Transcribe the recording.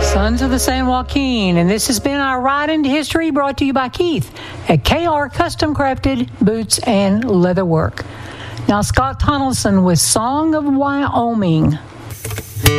Sons of the San Joaquin, and this has been our Ride into History brought to you by Keith at KR Custom Crafted Boots and Leatherwork. Now, Scott Tonelson with Song of Wyoming.